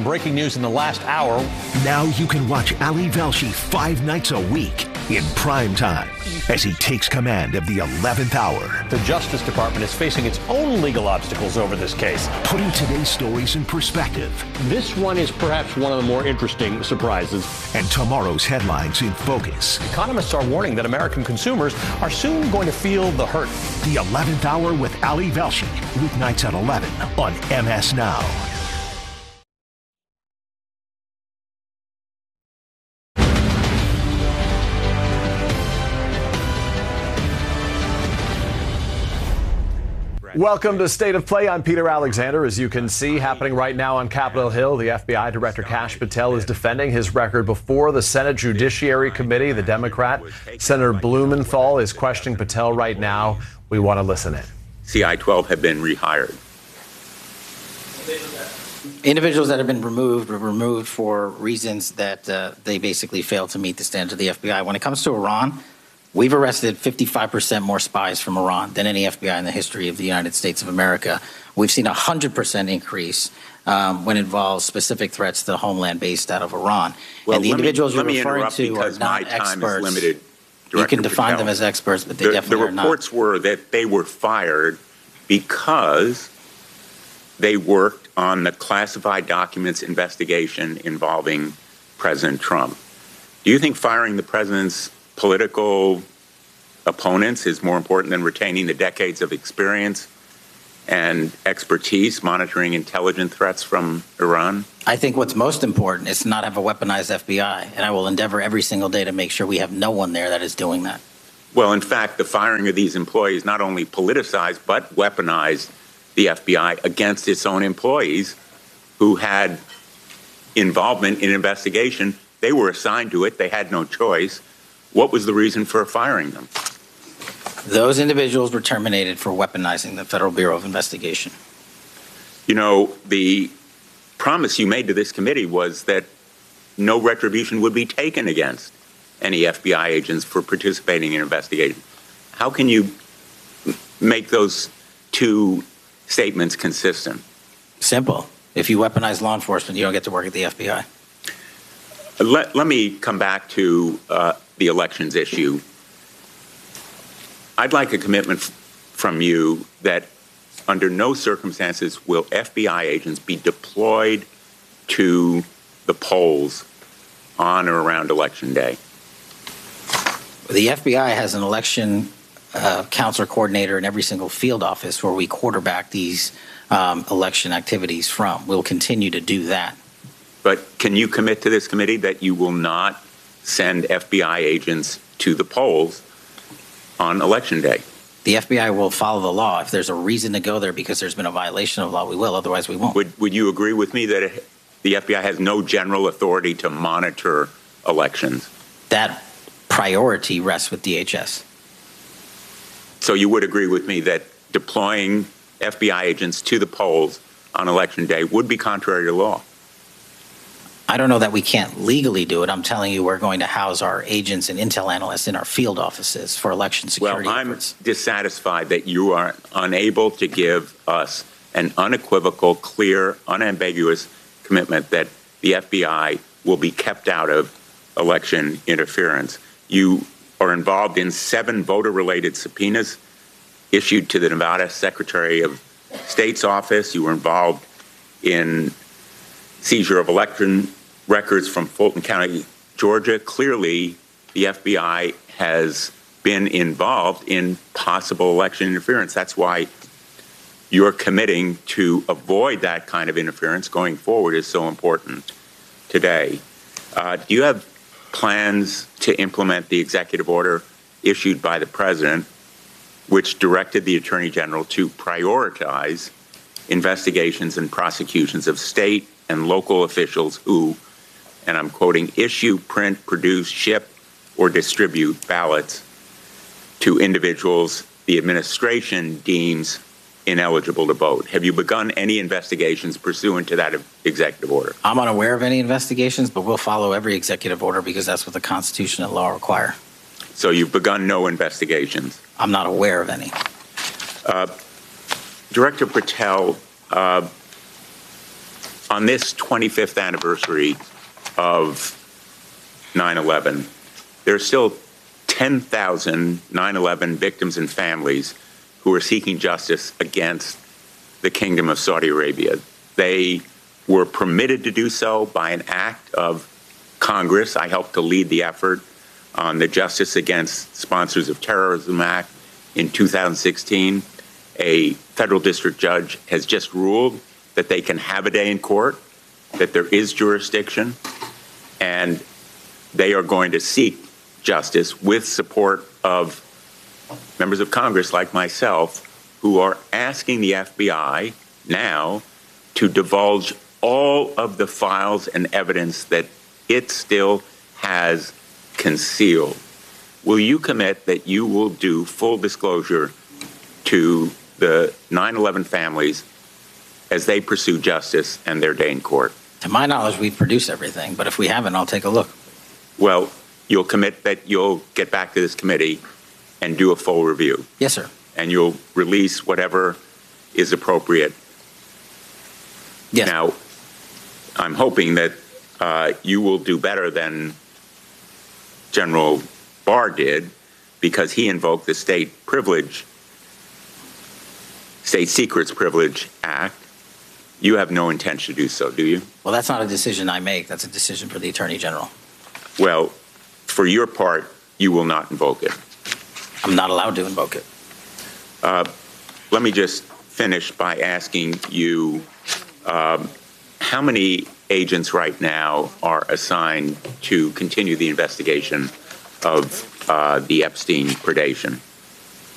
breaking news in the last hour. Now you can watch Ali Velshi 5 nights a week in prime time as he takes command of the 11th hour. The Justice Department is facing its own legal obstacles over this case, putting today's stories in perspective. This one is perhaps one of the more interesting surprises. And tomorrow's headlines in focus. Economists are warning that American consumers are soon going to feel the hurt. The 11th hour with Ali Velshi, weeknights at 11 on MS Now. Welcome to State of Play. I'm Peter Alexander. As you can see, happening right now on Capitol Hill, the FBI Director Kash Patel is defending his record before the Senate Judiciary Committee. The Democrat, Senator Blumenthal, is questioning Patel right now. We want to listen in. CI-12 have been rehired. Individuals that have been removed were removed for reasons that they basically failed to meet the standards of the FBI. When it comes to Iran, we've arrested 55% more spies from Iran than any FBI in the history of the United States of America. We've seen a 100% increase when it involves specific threats to the homeland based out of Iran. Well, and the individuals you're referring to are because my not time is experts. limited. You can Director define Patel. them as experts, but they definitely are not. The reports were that they were fired because they worked on the classified documents investigation involving President Trump. Do you think firing the president's political opponents is more important than retaining the decades of experience and expertise monitoring intelligence threats from Iran? I think what's most important is to not have a weaponized FBI, and I will endeavor every single day to make sure we have no one there that is doing that. Well, in fact, the firing of these employees not only politicized but weaponized the FBI against its own employees who had involvement in investigation. They were assigned to it. They had no choice. What was the reason for firing them? Those individuals were terminated for weaponizing the Federal Bureau of Investigation. You know, the promise you made to this committee was that no retribution would be taken against any FBI agents for participating in an investigation. How can you make those two statements consistent? Simple. If you weaponize law enforcement, you don't get to work at the FBI. Let me come back to the elections issue. I'd like a commitment from you that under no circumstances will FBI agents be deployed to the polls on or around Election Day. The FBI has an election counselor coordinator in every single field office where we quarterback these election activities from. We'll continue to do that. But can you commit to this committee that you will not send FBI agents to the polls on Election Day? The FBI will follow the law. If there's a reason to go there because there's been a violation of law, we will. Otherwise, we won't. Would you agree with me that the FBI has no general authority to monitor elections? That priority rests with DHS. So you would agree with me that deploying FBI agents to the polls on Election Day would be contrary to law? I don't know that we can't legally do it. I'm telling you we're going to house our agents and intel analysts in our field offices for election security efforts. I'm dissatisfied that you are unable to give us an unequivocal, clear, unambiguous commitment that the FBI will be kept out of election interference. You are involved in 7 voter-related subpoenas issued to the Nevada Secretary of State's office. You were involved in seizure of election records from Fulton County, Georgia. Clearly, the FBI has been involved in possible election interference. That's why you're committing to avoid that kind of interference going forward is so important today. Do you have plans to implement the executive order issued by the president, which directed the Attorney General to prioritize investigations and prosecutions of state and local officials who, and I'm quoting, issue, print, produce, ship, or distribute ballots to individuals the administration deems ineligible to vote? Have you begun any investigations pursuant to that executive order? I'm unaware of any investigations, but we'll follow every executive order because that's what the Constitution and law require. So you've begun no investigations? I'm not aware of any. Director Patel, on this 25th anniversary of 9/11, there are still 10,000 9/11 victims and families who are seeking justice against the Kingdom of Saudi Arabia. They were permitted to do so by an act of Congress. I helped to lead the effort on the Justice Against Sponsors of Terrorism Act in 2016. A federal district judge has just ruled that they can have a day in court, that there is jurisdiction, and they are going to seek justice with support of members of Congress like myself, who are asking the FBI now to divulge all of the files and evidence that it still has concealed. Will you commit that you will do full disclosure to the 9/11 families as they pursue justice and their day in court? To my knowledge, we've produced everything, but if we haven't, I'll take a look. Well, you'll commit that you'll get back to this committee and do a full review. Yes, sir. And you'll release whatever is appropriate. Yes. Now, I'm hoping that you will do better than General Barr did, because he invoked the State Secrets Privilege Act. You have no intention to do so, do you? Well, that's not a decision I make. That's a decision for the Attorney General. Well, for your part, you will not invoke it. I'm not allowed to invoke it. Let me just finish by asking you, how many agents right now are assigned to continue the investigation of the Epstein predation?